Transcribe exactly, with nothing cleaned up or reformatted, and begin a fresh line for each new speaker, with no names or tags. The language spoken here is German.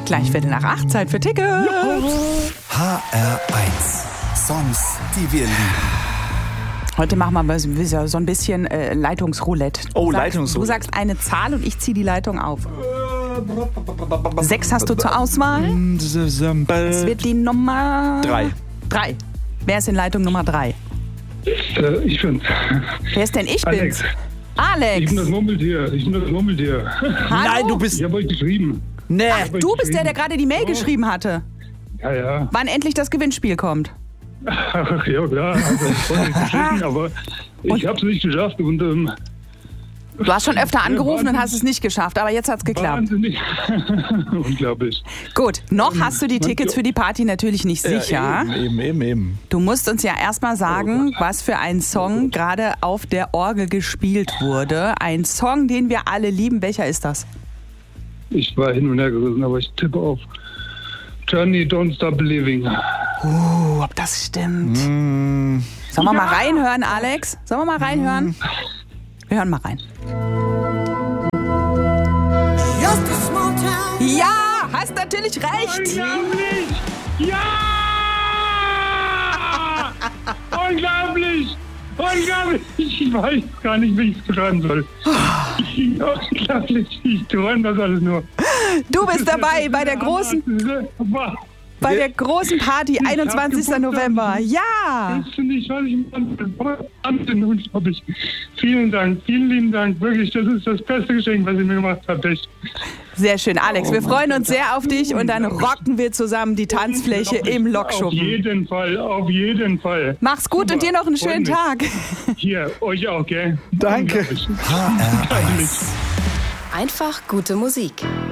Gleich Viertel nach acht, Zeit für Tickets.
H R eins. Songs, die wir lieben.
Heute machen wir mal so ein bisschen äh, Leitungsroulette. Du
Oh,
sagst,
Leitungsroulette.
Du sagst eine Zahl und ich ziehe die Leitung auf. Sechs hast du zur Auswahl. Es wird die Nummer...
Drei.
Drei. Wer ist in Leitung Nummer drei?
Äh, ich bin's.
Wer ist denn ich
Alex.
bin's? Alex.
Ich bin das Murmeltier. Ich bin das Murmeltier.
Hallo?
Nein, du bist...
Ich habe euch geschrieben.
Nee.
Ich hab euch
Du bist der, der
geschrieben.
gerade die Mail geschrieben hatte.
Ja, ja.
Wann endlich das Gewinnspiel kommt.
Ach, ja, klar. Also, ich wollte nicht verschicken, aber ich habe es nicht geschafft. Und ähm,
Du hast schon öfter angerufen und
Wahnsinn.
hast es nicht geschafft, aber jetzt hat's geklappt.
wahnsinnig. Unglaublich.
Gut, noch hast du die Tickets für die Party natürlich nicht sicher.
Ja, eben, eben, eben, eben.
Du musst uns ja erstmal sagen, was für ein Song gerade auf der Orgel gespielt wurde. Ein Song, den wir alle lieben. Welcher ist das?
Ich war hin und her gerissen, aber ich tippe auf Johnny Don't Stop Believing.
Uh, ob das stimmt.
Mm.
Sollen wir mal reinhören, Alex? Sollen wir mal reinhören? Wir hören mal rein. Ja, hast natürlich recht.
Unglaublich! Ja! Unglaublich! Unglaublich! Ich weiß gar nicht, wie ich es beschreiben soll. Unglaublich! Ich träume das alles nur.
Du bist dabei bei der großen, bei der großen Party, einundzwanzigster November. Ja!
Das finde ich, was ich Wahnsinn, unglaublich. Vielen Dank, vielen lieben Dank. Wirklich, das ist das beste Geschenk, was ihr mir gemacht habt. Echt.
Sehr schön, Alex. Wir freuen uns sehr auf dich und dann rocken wir zusammen die Tanzfläche im
Auf
Lokschuppen.
jeden Fall, auf jeden Fall.
Mach's gut und dir noch einen schönen
Freut mich.
Tag.
Hier, euch auch, gell?
Danke.
Unglaublich.
H R eins.
Einfach gute Musik.